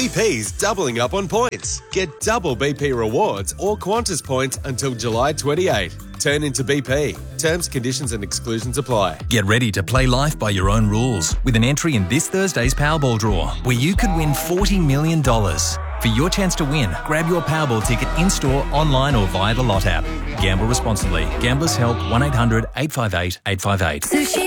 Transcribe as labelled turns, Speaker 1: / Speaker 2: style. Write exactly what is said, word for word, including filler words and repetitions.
Speaker 1: B P's doubling up on points. Get double B P rewards or Qantas points until July twenty-eighth. Turn into B P. Terms, conditions and exclusions apply.
Speaker 2: Get ready to play life by your own rules with an entry in this Thursday's Powerball draw, where you could win forty million dollars. For your chance to win, grab your Powerball ticket in-store, online or via the Lot app. Gamble responsibly. Gamblers Help one eight hundred eight five eight eight five eight.
Speaker 3: Sushi